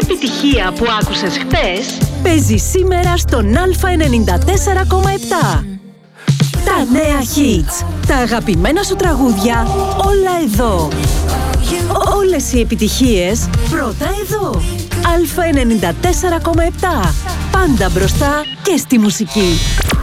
επιτυχία που άκουσες χτες παίζει σήμερα στον Α94,7. Τα νέα hits, τα αγαπημένα σου τραγούδια, όλα εδώ. Όλες οι επιτυχίες πρώτα εδώ. Α94,7. Πάντα μπροστά και στη μουσική.